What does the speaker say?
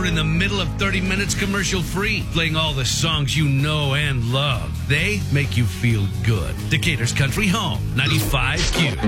in the middle of 30 minutes commercial free, playing all the songs you know and love. They make you feel good. Decatur's Country Home, 95Q.